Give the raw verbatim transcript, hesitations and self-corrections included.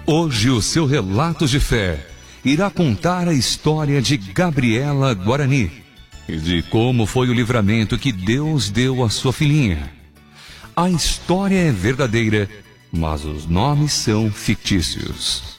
Hoje o seu relato de fé irá contar a história de Gabriela Guarani e de como foi o livramento que Deus deu à sua filhinha. A história é verdadeira, mas os nomes são fictícios.